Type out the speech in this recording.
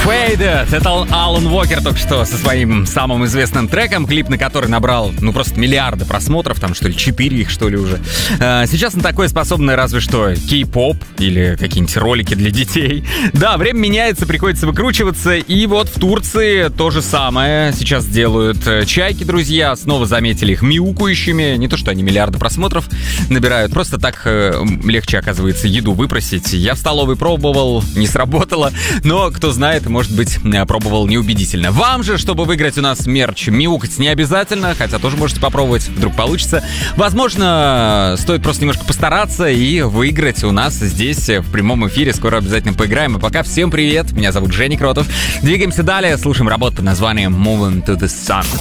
Faded. Это Алан Уокер только что со своим самым известным треком, клип на который набрал, просто миллиарды просмотров, там что ли, 4 их, что ли, уже. Сейчас на такое способны разве что кей-поп или какие-нибудь ролики для детей. Да, время меняется, приходится выкручиваться, и вот в Турции то же самое сейчас делают чайки, друзья. Снова заметили их мяукающими. Не то, что они миллиарды просмотров набирают, просто так легче, оказывается, еду выпросить. Я в столовой пробовал, не сработало, но, кто знает, может быть, пробовал неубедительно. Вам же, чтобы выиграть у нас мерч, мяукать не обязательно, хотя тоже можете попробовать, вдруг получится. Возможно, стоит просто немножко постараться и выиграть у нас здесь в прямом эфире. Скоро обязательно поиграем. И пока всем привет, меня зовут Женя Кротов. Двигаемся далее, слушаем работу под названием Moving to the Sun.